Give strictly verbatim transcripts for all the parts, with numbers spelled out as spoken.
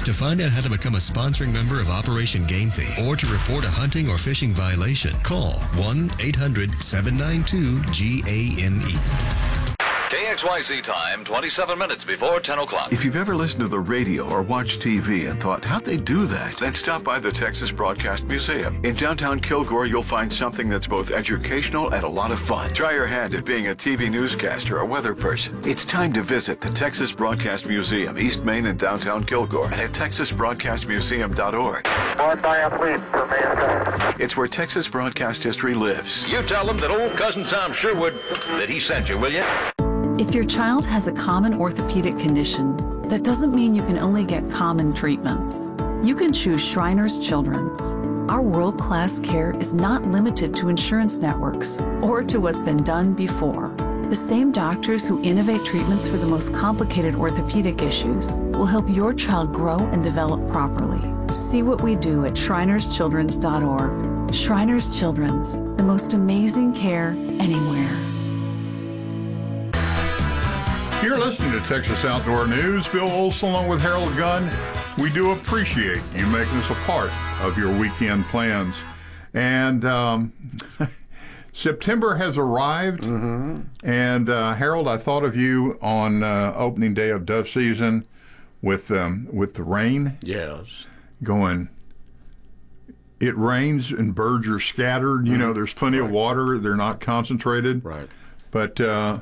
To find out how to become a sponsoring member of Operation Game Thief or to report a hunting or fishing violation, call one eight hundred seven nine two G A M E. K X Y Z time, twenty-seven minutes before ten o'clock. If you've ever listened to the radio or watched T V and thought, how'd they do that? Then stop by the Texas Broadcast Museum. In downtown Kilgore, you'll find something that's both educational and a lot of fun. Try your hand at being a T V newscaster or weather person. It's time to visit the Texas Broadcast Museum, East Main in downtown Kilgore, and at texas broadcast museum dot org. It's where Texas broadcast history lives. You tell them that old cousin Tom Sherwood, that he sent you, will you? If your child has a common orthopedic condition, that doesn't mean you can only get common treatments. You can choose Shriners Children's. Our world-class care is not limited to insurance networks or to what's been done before. The same doctors who innovate treatments for the most complicated orthopedic issues will help your child grow and develop properly. See what we do at shriners children's dot org. Shriners Children's, the most amazing care anywhere. You're listening to Texas Outdoor News. Bill Olson along with Harold Gunn. We do appreciate you making us a part of your weekend plans. And um, September has arrived. Mm-hmm. And uh, Harold, I thought of you on uh, opening day of dove season with um, with the rain. Yes. Going, it rains and birds are scattered. You mm-hmm. know, there's plenty right. of water. They're not concentrated. Right. But uh,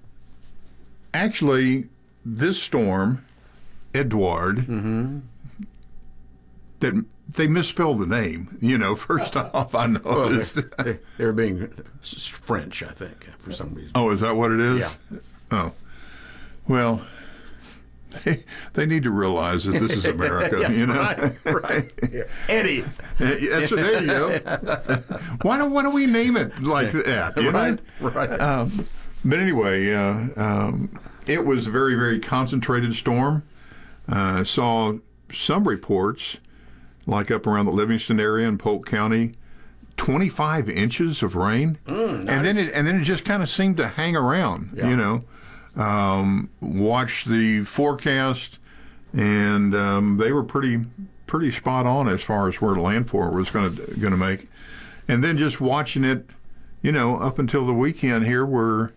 actually, this storm, Edward, mm-hmm. that they misspelled the name. You know, first off, I noticed. Well, they, they were being French, I think, for some reason. Oh, is that what it is? Yeah. Oh, well, they, they need to realize that this is America. Yeah, you know, right? right. Yeah. Eddie. That's, there you go. Why don't Why don't we name it like that? You right. know? Right. Um, But anyway, uh, um, it was a very, very concentrated storm. I uh, saw some reports, like up around the Livingston area in Polk County, twenty-five inches of rain, mm, nice. and then it and then it just kind of seemed to hang around. Yeah. You know, um, watch the forecast, and um, they were pretty pretty spot on as far as where the landfall was going to going to make, and then just watching it, you know, up until the weekend here, where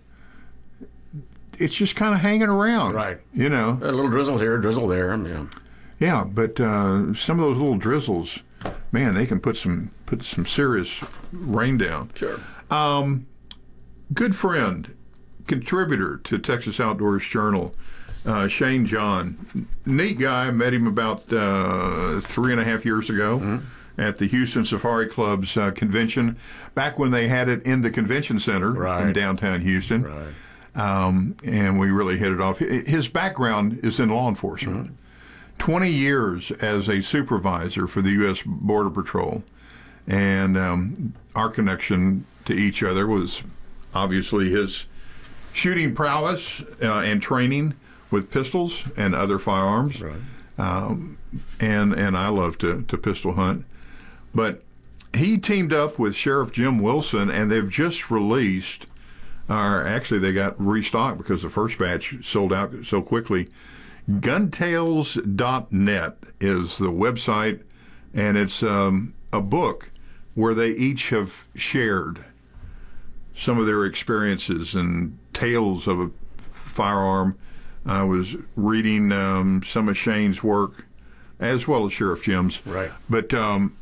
it's just kind of hanging around. Right. You know. A little drizzle here, drizzle there. Yeah. Yeah, but uh, some of those little drizzles, man, they can put some put some serious rain down. Sure. Um, good friend, contributor to Texas Outdoors Journal, uh, Shane John. Neat guy. Met him about uh, three and a half years ago. Mm-hmm. At the Houston Safari Club's uh, convention, back when they had it in the convention center right. in downtown Houston. Right. Um, and we really hit it off. His background is in law enforcement. Mm-hmm. twenty years as a supervisor for the U S Border Patrol. And um, our connection to each other was obviously his shooting prowess uh, and training with pistols and other firearms. Right. Um, and and I love to, to pistol hunt. But he teamed up with Sheriff Jim Wilson, and they've just released, or actually they got restocked because the first batch sold out so quickly. gun tales dot net is the website, and it's um, a book where they each have shared some of their experiences and tales of a firearm. I was reading um, some of Shane's work, as well as Sheriff Jim's. Right. But, um,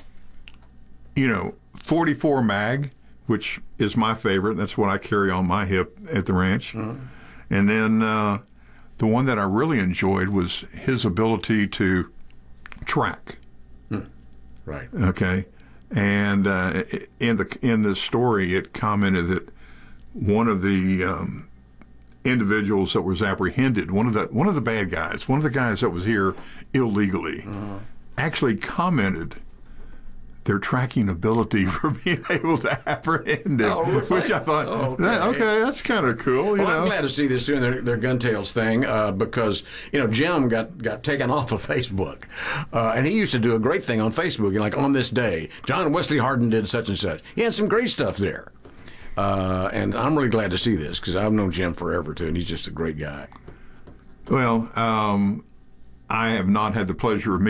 you know, forty-four mag, which is my favorite. That's what I carry on my hip at the ranch. Mm-hmm. And then uh, the one that I really enjoyed was his ability to track. Mm. Right. Okay. And uh, in the in the story, it commented that one of the um, individuals that was apprehended, one of the one of the bad guys, one of the guys that was here illegally, uh-huh. actually commented their tracking ability for being able to apprehend him, oh, right. which I thought, okay, that, okay that's kind of cool. You well, know? I'm glad to see this doing their, their gun tales thing uh, because, you know, Jim got, got taken off of Facebook. Uh, and he used to do a great thing on Facebook, you know, like on this day, John Wesley Hardin did such and such. He had some great stuff there. Uh, and I'm really glad to see this because I've known Jim forever, too, and he's just a great guy. Well, um, I have not had the pleasure of meeting